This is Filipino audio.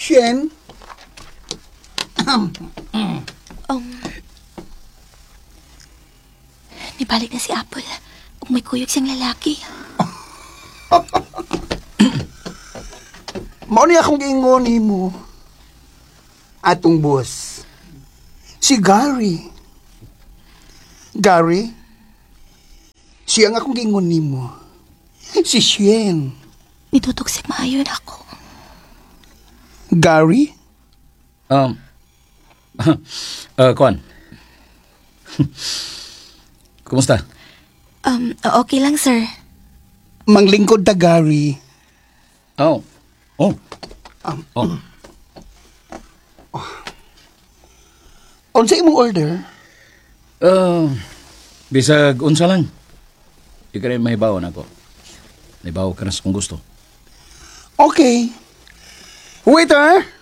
Shen? Nibalik na si Apple. Ug may kuyog siyang lalaki. Mao ni akong giingon nimo. Atong boss. Si Gary. Gary? Siya nga akong giingon nimo. Si Shen. Nitutok si maayon ako. Gary? Kwan. Kumusta? Okay lang, sir. Manglingkod ta, Gary. Oh. Oh. Unsa imong order? Bisag unsa lang. Di ka rin mahibawan ako. Nahibaw ka na sa kung gusto. Okay. Waiter!